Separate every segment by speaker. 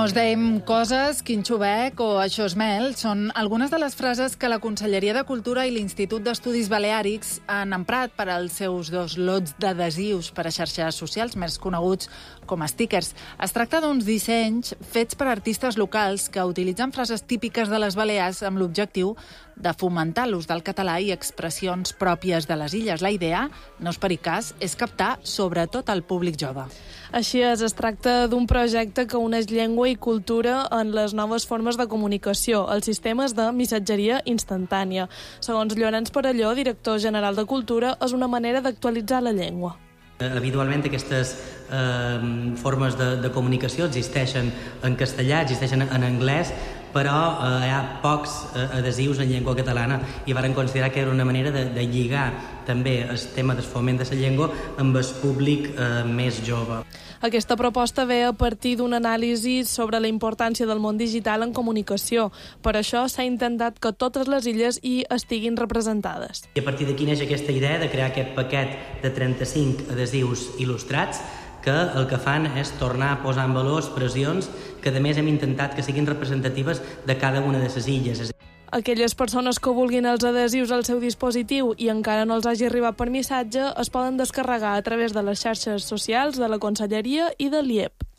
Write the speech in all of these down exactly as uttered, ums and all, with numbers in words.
Speaker 1: Mos deim coses, quin xubec o això és mel són algunes de les frases que la Conselleria de Cultura i l'Institut d'Estudis Baleàrics han emprat per als seus dos lots d'adhesius per a xarxes socials, més coneguts com a stickers. Es tracta d'uns dissenys fets per artistes locals que utilitzen frases típiques de les Balears amb l'objectiu de fomentar l'ús del català i expressions pròpies de les illes. La idea, no és per cas, és captar sobretot el públic jove.
Speaker 2: Així és, es tracta d'un projecte que uneix llengua i cultura en les noves formes de comunicació, els sistemes de missatgeria instantània. Segons Llorenç Perelló, director general de Cultura, és una manera d'actualitzar la llengua.
Speaker 3: Habitualment aquestes eh, formes de, de comunicació existeixen en castellà, existeixen en anglès, però eh, hi ha pocs eh, adhesius en llengua catalana i varen considerar que era una manera de, de lligar també el tema del foment de la llengua amb el públic eh, més jove.
Speaker 2: Aquesta proposta ve a partir d'una anàlisi sobre la importància del món digital en comunicació. Per això s'ha intentat que totes les illes hi estiguin representades.
Speaker 3: I a partir d'aquí neix aquesta idea de crear aquest paquet de trenta-cinc adhesius il·lustrats que el que fan és tornar a posar en valor expressions que a més hem intentat que siguin representatives de cada una de les illes.
Speaker 2: Aquelles persones que vulguin els adhesius al seu dispositiu i encara no els hagi arribat per missatge es poden descarregar a través de les xarxes socials de la Conselleria i de l'I E P.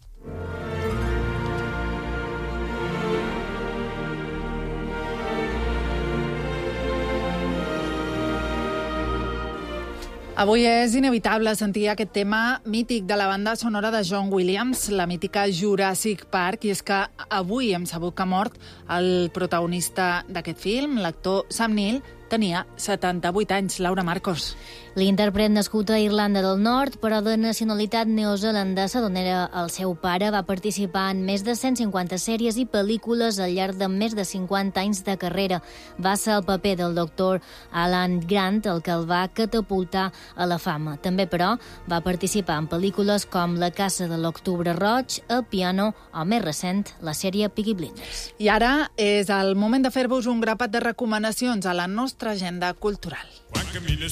Speaker 1: Avui és inevitable sentir aquest tema mític de la banda sonora de John Williams, la mítica Jurassic Park, i és que avui hem sabut que ha mort el protagonista d'aquest film, l'actor Sam Neill, tenia setanta-vuit anys. Laura Marcos.
Speaker 4: L'intèrpret nascut a Irlanda del Nord, però de nacionalitat neozelandesa, d'on era el seu pare, va participar en més de cent cinquanta sèries i pel·lícules al llarg de més de cinquanta anys de carrera. Va ser el paper del doctor Alan Grant el que el va catapultar a la fama. També, però, va participar en pel·lícules com La caça de l'Octubre Roig, El piano o, més recent, la sèrie Peaky Blinders.
Speaker 1: I ara és el moment de fer-vos un grapat de recomanacions a la nostra agenda cultural.